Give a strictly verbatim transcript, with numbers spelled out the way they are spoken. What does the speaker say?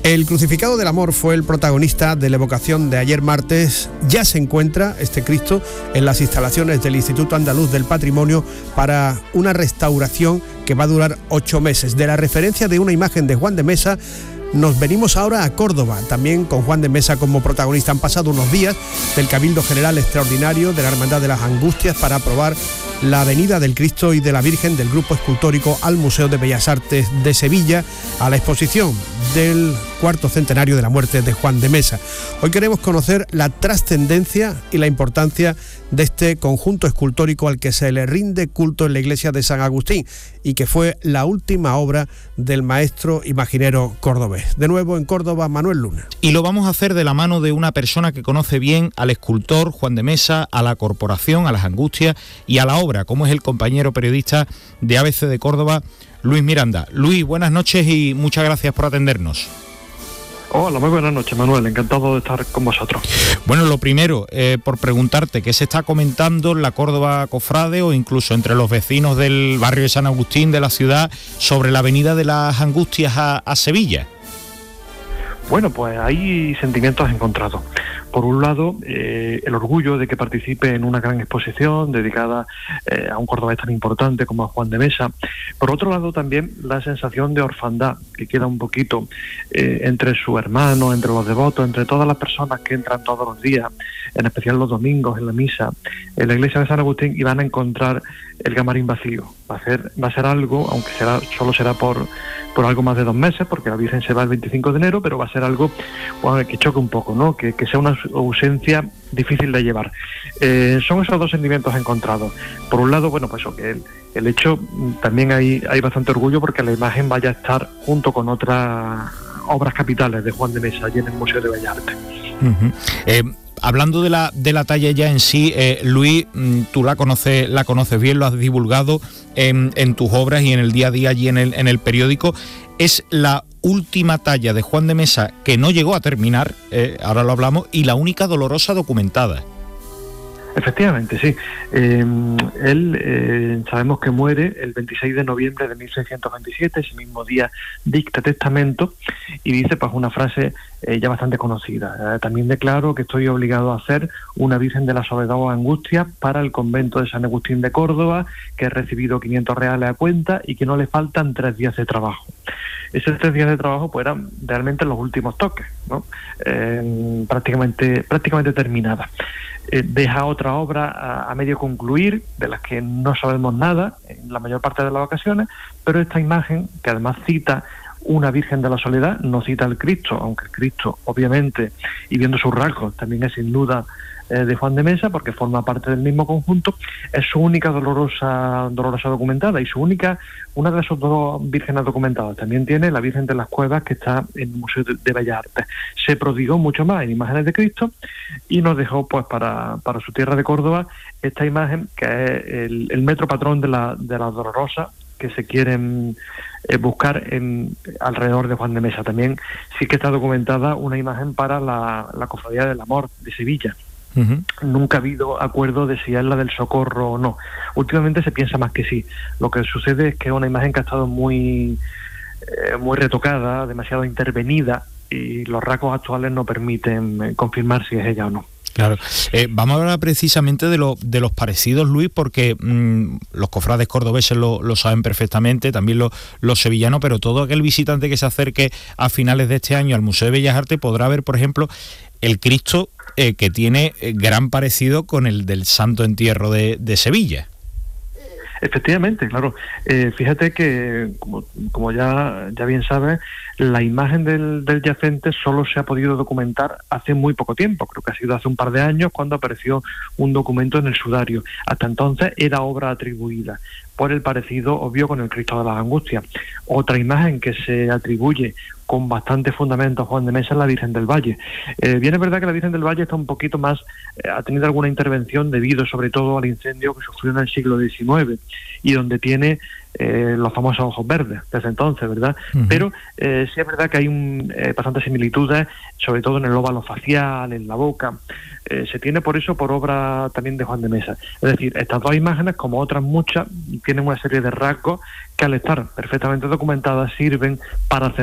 El crucificado del amor fue el protagonista de la evocación de ayer martes. Ya se encuentra este Cristo en las instalaciones del Instituto Andaluz del Patrimonio para una restauración que va a durar ocho meses. De la referencia de una imagen de Juan de Mesa, nos venimos ahora a Córdoba, también con Juan de Mesa como protagonista. Han pasado unos días del Cabildo General Extraordinario de la Hermandad de las Angustias para aprobar la venida del Cristo y de la Virgen del Grupo Escultórico al Museo de Bellas Artes de Sevilla, a la exposición del cuarto centenario de la muerte de Juan de Mesa. Hoy queremos conocer la trascendencia y la importancia de este conjunto escultórico al que se le rinde culto en la iglesia de San Agustín y que fue la última obra del maestro imaginero cordobés. De nuevo en Córdoba, Manuel Luna. Y lo vamos a hacer de la mano de una persona que conoce bien al escultor Juan de Mesa, a la corporación, a las Angustias y a la obra, como es el compañero periodista de A B C de Córdoba, Luis Miranda. Luis, buenas noches y muchas gracias por atendernos. Hola, muy buenas noches, Manuel. Encantado de estar con vosotros. Bueno, lo primero, eh, por preguntarte, ¿qué se está comentando en la Córdoba Cofrade o incluso entre los vecinos del barrio de San Agustín de la ciudad sobre la venida de las Angustias a, a Sevilla? Bueno, pues hay sentimientos encontrados. Por un lado, eh, el orgullo de que participe en una gran exposición dedicada eh, a un cordobés tan importante como a Juan de Mesa. Por otro lado, también la sensación de orfandad que queda un poquito eh, entre su hermano, entre los devotos, entre todas las personas que entran todos los días, en especial los domingos en la misa, en la iglesia de San Agustín, y van a encontrar el camarín vacío. Va a ser, va a ser algo, aunque será solo será por, por algo más de dos meses, porque la Virgen se va el veinticinco de enero, pero va a ser algo, bueno, que choque un poco, ¿no? Que, que sea una ausencia difícil de llevar. Eh, son esos dos sentimientos encontrados. Por un lado, bueno, pues que el, el hecho, también hay, hay bastante orgullo porque la imagen vaya a estar junto con otras obras capitales de Juan de Mesa allí en el Museo de Bellas Artes. Uh-huh. Eh, hablando de la de la talla ya en sí, eh, Luis, tú la conoces la conoces bien, lo has divulgado en, en tus obras y en el día a día allí en el, en el periódico. Es la última talla de Juan de Mesa que no llegó a terminar, eh, ahora lo hablamos, y la única dolorosa documentada. Efectivamente, sí. Eh, él, eh, sabemos que muere el veintiséis de noviembre de mil seiscientos veintisiete, ese mismo día dicta testamento y dice pues una frase eh, ya bastante conocida. Eh, también declaro que estoy obligado a hacer una Virgen de la Soledad o Angustia para el convento de San Agustín de Córdoba, que he recibido quinientos reales a cuenta y que no le faltan tres días de trabajo. Esos tres días de trabajo pues eran realmente los últimos toques, ¿no? Eh, prácticamente, prácticamente terminada. Eh, deja otra obra a, a medio concluir, de las que no sabemos nada en la mayor parte de las ocasiones, pero esta imagen, que además cita una Virgen de la Soledad, no cita al Cristo, aunque el Cristo, obviamente, y viendo sus rasgos, también es sin duda eh, de Juan de Mesa, porque forma parte del mismo conjunto, es su única dolorosa dolorosa documentada, y su única, una de sus dos vírgenes documentadas. También tiene la Virgen de las Cuevas, que está en el Museo de, de Bellas Artes. Se prodigó mucho más en imágenes de Cristo, y nos dejó pues para, para su tierra de Córdoba esta imagen, que es el, el metro patrón de la, de la dolorosa, que se quieren eh, buscar en alrededor de Juan de Mesa. También sí que está documentada una imagen para la, la Cofradía del Amor de Sevilla. Uh-huh. Nunca ha habido acuerdo de si es la del Socorro o no. Últimamente se piensa más que sí. Lo que sucede es que es una imagen que ha estado muy, eh, muy retocada, demasiado intervenida, y los rasgos actuales no permiten eh, confirmar si es ella o no. Claro. Eh, vamos a hablar precisamente de, lo, de los parecidos, Luis, porque mmm, los cofrades cordobeses lo, lo saben perfectamente, también lo, los sevillanos, pero todo aquel visitante que se acerque a finales de este año al Museo de Bellas Artes podrá ver, por ejemplo, el Cristo eh, que tiene gran parecido con el del Santo Entierro de, de Sevilla. Efectivamente, claro. Eh, fíjate que, como, como ya, ya bien sabes, la imagen del, del yacente solo se ha podido documentar hace muy poco tiempo. Creo que ha sido hace un par de años cuando apareció un documento en el sudario. Hasta entonces era obra atribuida por el parecido obvio con el Cristo de las Angustias. Otra imagen que se atribuye con bastante fundamento a Juan de Mesa es la Virgen del Valle. Eh, bien es verdad que la Virgen del Valle está un poquito más, eh, ha tenido alguna intervención debido sobre todo al incendio que sufrió en el siglo diecinueve y donde tiene eh, los famosos ojos verdes desde entonces, ¿verdad? Uh-huh. Pero eh, sí es verdad que hay un, eh, bastantes similitudes, sobre todo en el óvalo facial, en la boca. Eh, se tiene por eso por obra también de Juan de Mesa. Es decir, estas dos imágenes, como otras muchas, tienen una serie de rasgos que al estar perfectamente documentadas sirven para hacer